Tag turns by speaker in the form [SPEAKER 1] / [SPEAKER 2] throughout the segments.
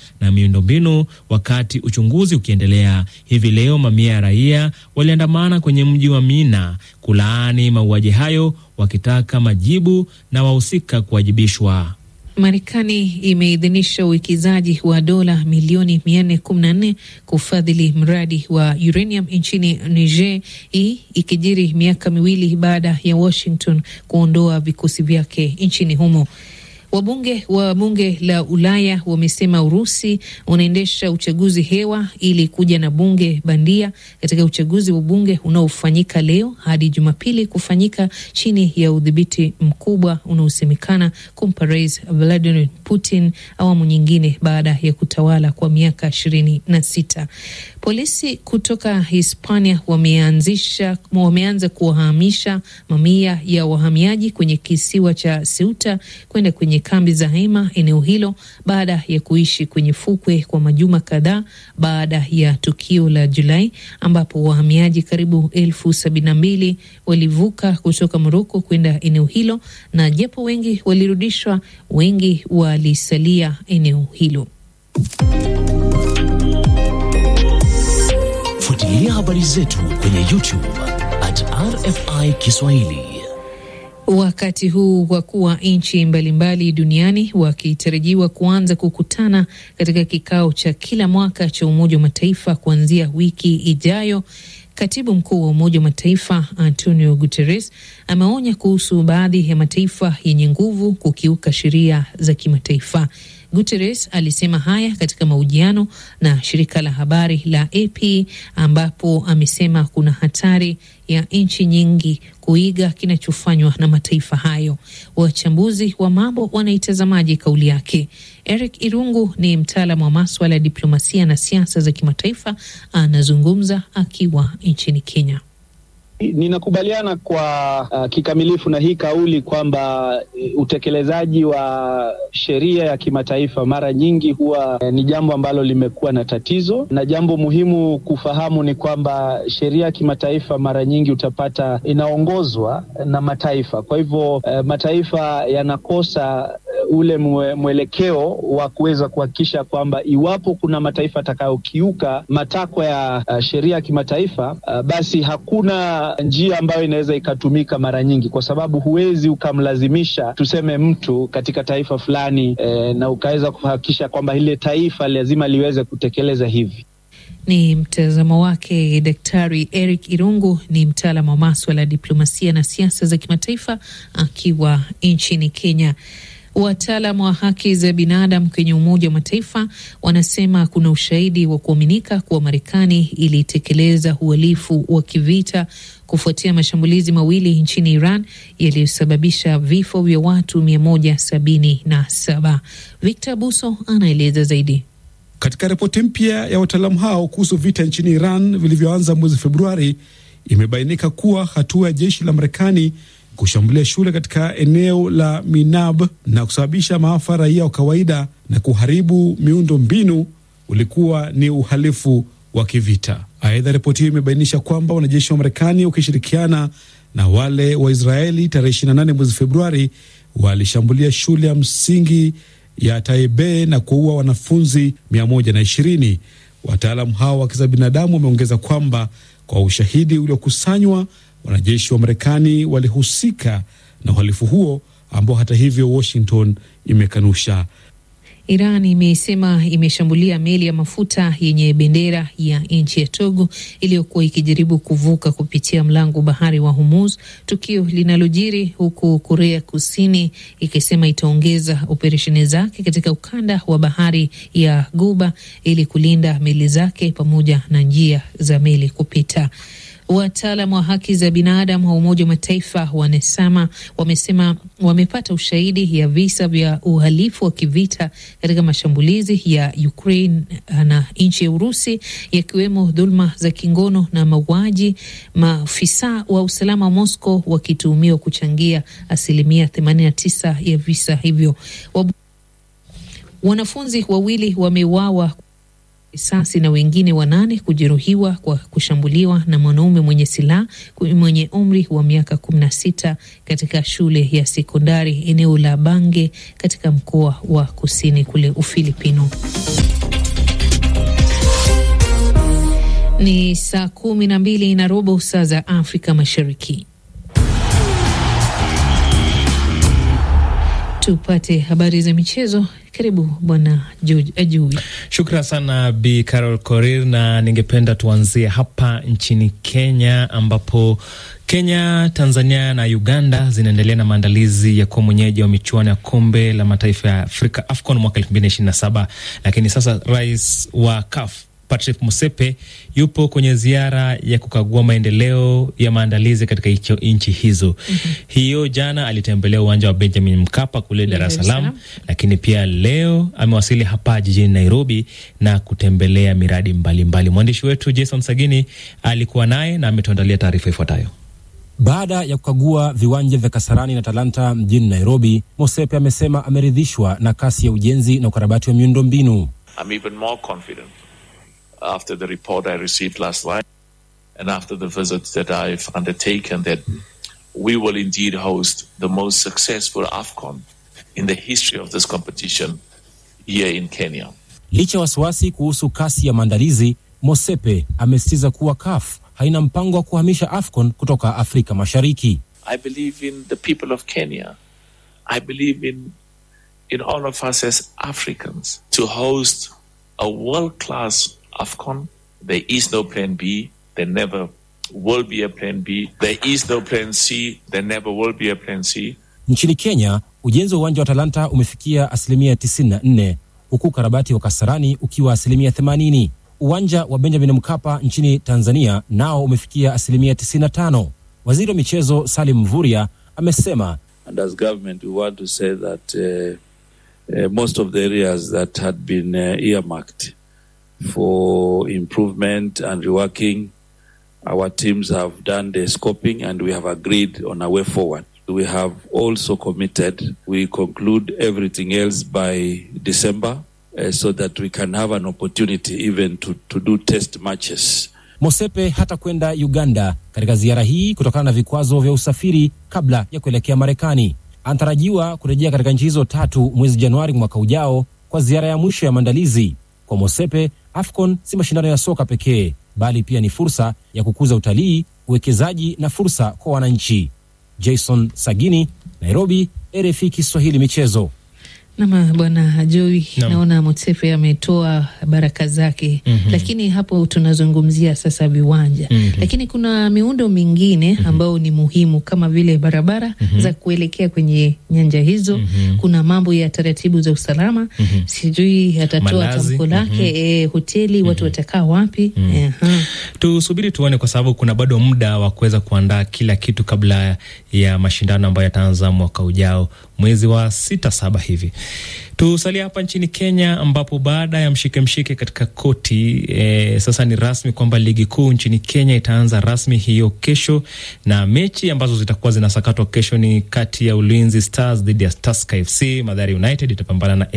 [SPEAKER 1] na miundombinu wakati uchunguzi ukiendelea. Hivi leo mamia ya raia waliandamana kwenye mji wa Mina kulaani mauaji hayo, wakitaka majibu na wahusika kuwajibishwa.
[SPEAKER 2] Marekani imeidhinisha uwekezaji wa dola milioni 414 kufadhili mradi wa uranium nchini Niger, hii ikijiri miaka miwili baada ya Washington kuondoa vikosi vyake nchini humo. Wabunge wa bunge la Ulaya wamesema Urusi unaendesha uchaguzi hewa ili kuja na bunge bandia katika uchaguzi wa bunge unaofanyika leo hadi Jumapili kufanyika chini ya udhibiti mkubwa unaosemekana kumpa Rais Vladimir Putin awamu nyingine baada ya kutawala kwa miaka 26. Polisi kutoka Hispania wameanza kuwahamisha mamia ya wahamiaji kwenye kisiwa cha Ceuta kwenda kwenye kambi za hema eneo hilo baada ya kuishi kwenye fukwe kwa majuma kadhaa baada ya tukio la Julai ambapo wahamiaji karibu 72,000 walivuka kutoka Moroko kwenda eneo hilo, na japo wengi walirudishwa, wengi walisalia eneo hilo.
[SPEAKER 3] Fuatilia habari zetu kwenye YouTube @RFI Kiswahili.
[SPEAKER 2] Wakati huu wakuu wa nchi mbalimbali duniani wakitarajiwa kuanza kukutana katika kikao cha kila mwaka cha Umoja wa Mataifa kuanzia wiki ijayo, Katibu Mkuu wa Umoja wa Mataifa Antonio Guterres ameonya kuhusu baadhi ya mataifa yenye nguvu kukiuka sheria za kimataifa. Guterres alisema haya katika mahojiano na shirika la habari la AP ambapo amesema kuna hatari ya nchi nyingi kuiga kinachofanywa na mataifa hayo. Wachambuzi wa mambo wanaitazamaje kauli yake? Eric Irungu ni mtaalamu wa masuala ya diplomasia na siasa za kimataifa, anazungumza akiwa nchini Kenya.
[SPEAKER 4] Ninakubaliana kwa kikamilifu na hii kauli kwamba utekelezaji wa sheria ya kimataifa mara nyingi huwa ni jambo ambalo limekuwa na tatizo, na jambo muhimu kufahamu ni kwamba sheria ya kimataifa mara nyingi utapata inaongozwa na mataifa. Kwa hivyo mataifa yanakosa ule mwelekeo wa kuweza kuhakikisha kwamba iwapo kuna mataifa atakayokiuka matakwa ya sheria ya kimataifa, basi hakuna njia ambayo inaweza ikatumika mara nyingi, kwa sababu huwezi ukamlazimisha tuseme mtu katika taifa fulani na ukaweza kuhakikisha kwamba ile taifa lazima liweze kutekeleza hivi.
[SPEAKER 2] Ni mtazamo wake Daktari Eric Irungu, ni mtaalamu wa masuala ya diplomasia na siasa za kimataifa akiwa nchini Kenya. Wataalamu wa haki za binadamu kwenye Umoja wa Mataifa wanasema kuna ushahidi wa kuaminika kuwa Marekani ilitekeleza uhalifu wa kivita kufuatia mashambulizi mawili nchini Iran yaliyosababisha vifo vya watu 177. Victor Buso anaeleza zaidi.
[SPEAKER 5] Katika ripoti mpya ya wataalamu hao kuhusu vita nchini Iran vilivyoanza mwezi Februari, imebainika kuwa hatua ya jeshi la Marekani kushambulia shule katika eneo la Minab na kusababisha maafa raia wa kawaida na kuharibu miundo mbinu ulikuwa ni uhalifu wa kivita. Aidha, ripoti hiyo imebainisha kwamba wanajeshi wa Marekani wakishirikiana na wale wa Israeli tarehe 28 mwezi Februari walishambulia shule ya msingi ya Taibe na kuua wanafunzi 120. Wataalamu hao wa haki za binadamu wameongeza kwamba kwa ushahidi uliokusanywa, wanajeshi wa Marekani walihusika na uhalifu huo ambao hata hivyo Washington imekanusha.
[SPEAKER 2] Iran imesema imeshambulia meli ya mafuta yenye bendera ya nchi ya Togo iliyokuwa ikijaribu kuvuka kupitia mlango bahari wa Hormuz, tukio linalojiri huku Korea Kusini ikisema itaongeza operesheni zake katika ukanda wa bahari ya Ghuba ili kulinda meli zake pamoja na njia za meli kupita. Wataalamu wa haki za binadamu wa Umoja wa Mataifa wamesema wamepata ushahidi ya visa vya uhalifu wa kivita katika mashambulizi ya Ukraine na nchi ya Urusi, yakiwemo dhulma za kingono na mauaji, maafisa wa usalama wa Moscow wakituhumiwa kuchangia 89% ya visa hivyo. Wanafunzi 2 wameuawa risasi na wengine 8 kujeruhiwa kwa kushambuliwa na mwanaume mwenye silaha mwenye umri wa miaka 16 katika shule ya sekondari eneo la Bange katika mkoa wa Kusini kule Ufilipino. Ni saa 12:15 saa za Afrika Mashariki. Tupate habari za michezo. Karibu Bwana Ajui.
[SPEAKER 1] Shukran sana Bi Carol Korir, na ningependa tuanzie hapa nchini Kenya, ambapo Kenya, Tanzania na Uganda zinaendelea na maandalizi ya kuwa mwenyeji wa michuano ya kombe la mataifa ya Afrika AFCON mwaka 2027. Lakini sasa rais wa CAF Patrick Motsepe yupo kwenye ziara ya kukagua maendeleo ya maandalizi katika nchi hizo. Hiyo jana alitembelea uwanja wa Benjamin Mkapa kule Dar es Salaam, lakini pia leo amewasili hapa jijini Nairobi na kutembelea miradi mbalimbali. Mwandishi wetu Jason Sagini alikuwa naye na ametuandalia taarifa ifuatayo.
[SPEAKER 6] Baada ya kukagua viwanja vya Kasarani na Talanta mjini Nairobi, Motsepe amesema ameridhishwa na kasi ya ujenzi na ukarabati wa miundombinu.
[SPEAKER 7] I'm even more confident after the report I received last night and after the visits that I've undertaken that we will indeed host the most successful AFCON in the history of this competition here in Kenya.
[SPEAKER 6] Licha wasiwasi kuhusu kasi ya maandalizi, Motsepe amesisitiza kuwa CAF haina mpango wa kuhamisha AFCON kutoka Afrika Mashariki.
[SPEAKER 7] I believe in the people of Kenya. I believe in all of us as Africans to host a world-class AFCON. There is no plan B. There never will be a plan B. There is no plan C. There never will be a plan C.
[SPEAKER 6] Nchini Kenya, ujenzi wa uwanja wa Talanta umefikia 94%, huku karabati wa Kasarani ukiwa 80%. Uwanja wa Benjamin Mkapa nchini Tanzania nao umefikia 95%. Waziri wa michezo Salim Mvurya amesema,
[SPEAKER 8] and as government we want to say that most of the areas that had been earmarked for improvement and reworking, our teams have done the scoping and we have agreed on a way forward. We have also committed, we conclude everything else by December so that we can have an opportunity even to do test matches.
[SPEAKER 6] Motsepe hata kwenda Uganda katika ziara hii kutokana na vikwazo vya usafiri kabla ya kuelekea Marekani. Anatarajiwa kurejea katika nchi hizo 3 mwezi Januari mwaka ujao kwa ziara ya mwisho ya maandalizi. Kwa Motsepe, AFCON si mashindano ya soka pekee, bali pia ni fursa ya kukuza utalii, uwekezaji na fursa kwa wananchi. Jason Sagini, Nairobi, RFI Kiswahili michezo.
[SPEAKER 2] Nama Bwana Joey, naona Motsepe ametoa baraka zake. Lakini hapo tunazungumzia sasa viwanja. Lakini kuna miundo mingine ambao ni muhimu kama vile barabara za kuelekea kwenye nyanja hizo. Kuna mambo ya taratibu za usalama. Sijui atatoa tamko lake, hoteli watu watakaa wapi?
[SPEAKER 1] Tusubiri tuone, kwa sababu kuna bado muda wa kuweza kuandaa kila kitu kabla ya mashindano ambayo yataanza mwaka ujao mwezi wa 6-7 hivi. Tusalia hapa nchini Kenya, ambapo baada ya mshike katika koti sasa ni rasmi kwamba ligi kuu nchini Kenya itaanza rasmi hiyo kesho, na mechi ambazo zitakuwa zinasakatwa kesho ni kati ya Ulinzi Stars dhidi ya Tusker FC, Mathare United itapambana na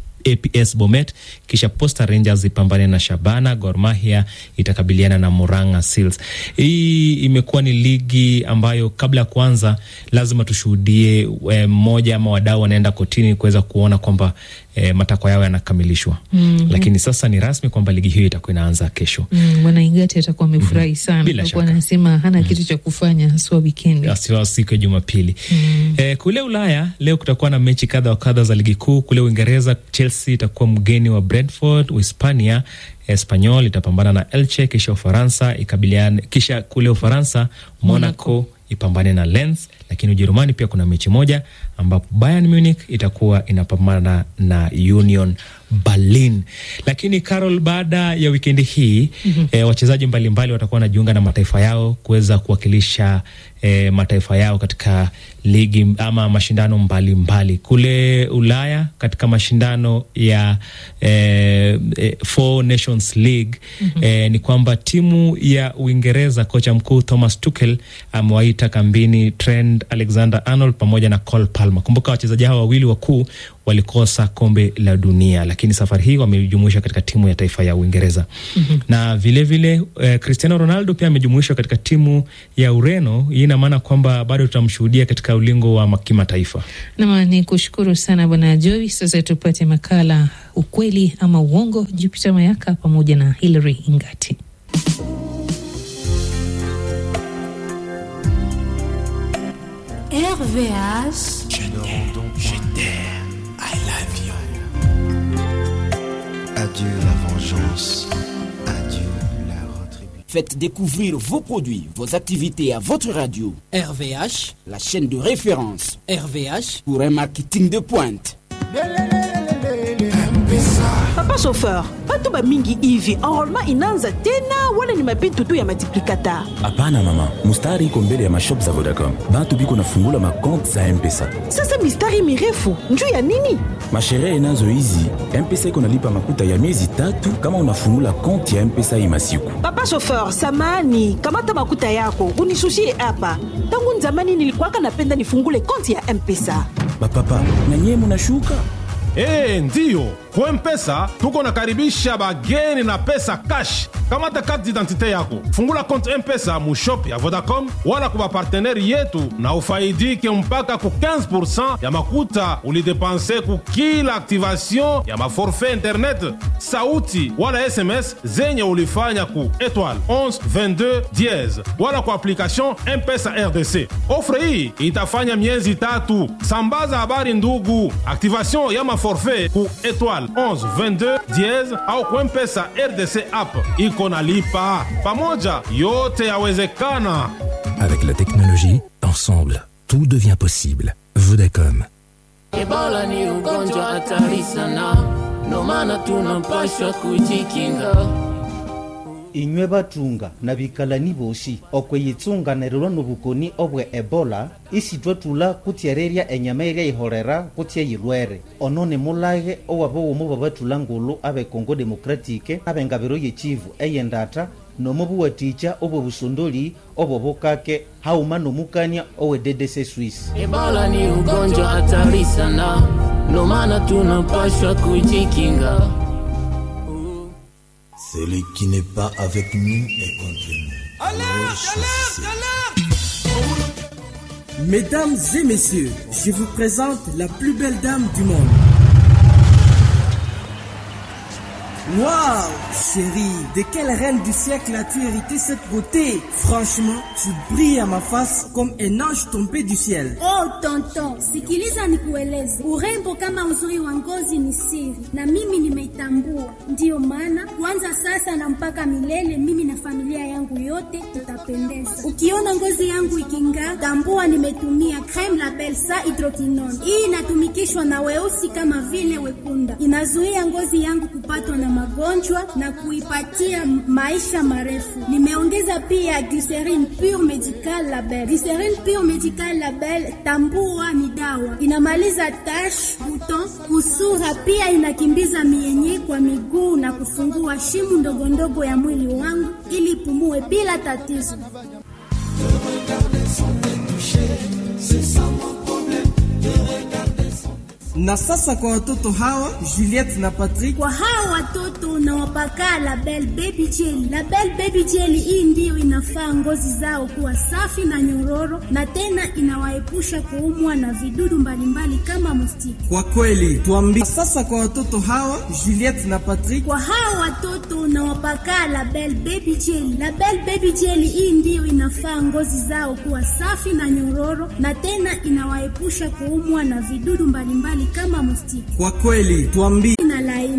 [SPEAKER 1] APS Bomet, kisha Posta Rangers ipambane na Shabana, Gor Mahia itakabiliana na Murang'a Seals. Hii imekuwa ni ligi ambayo kabla ya kuanza lazima tushuhudie mmoja ama wadau wanaenda kotini kuweza kuona kwamba matakwa yao yanakamilishwa. Lakini sasa ni rasmi kwamba ligi hiyo itakuwa inaanza kesho.
[SPEAKER 2] Bwana Ingati atakuwa amefurahi sana kwa anasema hana kitu cha kufanya haswa weekend.
[SPEAKER 1] Haswa siku ya Jumapili. Kule Ulaya leo kutakuwa na mechi kadha wa kadha za ligi kuu. Kule Uingereza Chelsea itakuwa mgeni wa Brentford, Hispania Espanyol itapambana na Elche, kisha Ufaransa ikabiliana, kisha kule Ufaransa Monaco ipambane na Lens. Lakini Ujerumani pia kuna mechi moja ambapo Bayern Munich itakuwa inapambana na Union Berlin. Lakini Carol, baada ya wikendi hii wachezaji mbalimbali watakuwa wanajiunga na mataifa yao kuweza kuwakilisha mataifa yao katika ligi ama mashindano mbalimbali. Kule Ulaya katika mashindano ya Four Nations League ni kwamba timu ya Uingereza, kocha mkuu Thomas Tuchel amewaita kambini Trent Alexander-Arnold pamoja na Cole Palmer. Kumbuka wachezaji hao wawili wakuu walikosa kombe la dunia, lakini safari hii wamejumuishwa katika timu ya taifa ya Uingereza. Na vile Cristiano Ronaldo pia amejumuishwa katika timu ya Ureno. Hii ina maana kwamba bado tutamshuhudia katika ulingo wa kimataifa.
[SPEAKER 2] Na ni kushukuru sana Bwana Joey. Sasa tupate makala ukweli ama uongo, Jupiter Mayaka pamoja na Hilary Ingati.
[SPEAKER 9] RVH.
[SPEAKER 3] Je t'aime, I love you. Adieu la vengeance, adieu la retribution.
[SPEAKER 10] Faites découvrir vos produits, vos activités à votre radio. RVH, la chaîne de référence. RVH pour un marketing de pointe.
[SPEAKER 11] Papa chauffeur, watu ba mingi hivi enrollment inaanza tena wala ni mapito tu ya multiplicateur?
[SPEAKER 12] Hapana mama, mustari iko mbele ya mashop za Vodacom. Batu biko nafungula makonti za M-Pesa.
[SPEAKER 11] Sasa mistari mirefu, njoo ya nini?
[SPEAKER 12] Masherehe nazo hizi, M-Pesa iko nalipa makuta ya miezi 3 kama unafungula konti ya M-Pesa hii masiku.
[SPEAKER 11] Papa chauffeur, samani, kamata makuta yako, unisushie hapa. Tangu nzamani nilikuwa napenda nifungule konti ya M-Pesa.
[SPEAKER 12] Papa, na nyie mnashuka?
[SPEAKER 13] Ndiyo, kwa M-Pesa tuko nakaribisha bageni na pesa cash. Kamata carte d'identité yako, fungula konti M-Pesa mu shop ya Vodacom wala kwa parteneri yetu na ufaidike mpaka ku 15% ya makuta ulidepanse ku kila activation ya maforfait internet, sauti wala SMS zenye ulifanya ku étoile 11 22 10 wala kwa application M-Pesa RDC. Offre hii itafanya miezi 3. Sambaza habari ndugu, activation ya maforfait ku étoile 11 22 10 au kwa M-Pesa RDC app. Iko na lipa pamoja, yote yawezekana.
[SPEAKER 3] Avec la technologie, ensemble, tout devient possible. Vodacom.
[SPEAKER 14] Ebola ni ugonjwa hatari sana, ndio maana tunapaswa kujikinga.
[SPEAKER 15] Inywe batunga na bikalani boshi okweyitsunganirwa n'obukoni obwe Ebola isitwa tula kutyereria enyameria ihorera kutye yilwere onone mulage owabo womo batula ngulu abe Congo Democratique abengabiro yechivu eyendata nomubu waticha obo busondoli obo bokake hauma nomukania owe DDC Swiss.
[SPEAKER 14] Ebola ni ugonjwa hatari sana, ndio maana tunapaswa kujikinga.
[SPEAKER 16] Celui qui n'est pas avec nous est contre nous.
[SPEAKER 17] Alerte, alerte, alerte! Mesdames et messieurs, je vous présente la plus belle dame du monde. Waouh, chérie, de quelle reine du siècle as-tu hérité cette beauté? Franchement, tu brilles à ma face comme un ange tombé du ciel.
[SPEAKER 18] Oh tonton, sikiliza nikueleze. Urembo kama uzuri wa ngozi ni siri, na mimi nimeitambua. Ndiyo maana kuanza sasa na mpaka milele, mimi na familia yangu yote tutapendeza. Ukiona ngozi yangu iking'aa, tambua nimetumia crème la Belsa hydroquinone. Hii inatumikishwa na weusi kama vile wekunda. Inazuia ngozi yangu kupatwa na magonjwa na kuipatia maisha marefu. Nimeongeza pia Glycerine Pure Medical Label. Glycerine Pure Medical Label, tambua ni dawa. Inamaliza tash, buton, kusura, pia inakimbiza mienye kwa miguu na kufungua shimu ndogo ndogo ya mwili wangu ili ipumue bila tatizo.
[SPEAKER 17] Na sasa kwa watoto hawa Juliette na Patrick,
[SPEAKER 18] kwa hawa watoto na wapaka Label Baby Jelly. Label Baby Jelly hii ndio inafaa ngozi zao kuwa safi na nyororo, na tena inawaepusha kuumwa na vidudu mbalimbali kama mustiki.
[SPEAKER 17] Kwa kweli tuambie sasa kwa watoto hawa Juliette na Patrick,
[SPEAKER 18] kwa hawa watoto na wapaka Label Baby Jelly. Label Baby Jelly hii ndio inafaa ngozi zao kuwa safi na nyororo, na tena inawaepusha kuumwa na vidudu mbalimbali kama mustiki.
[SPEAKER 17] Kwa kweli tuambie
[SPEAKER 18] na laini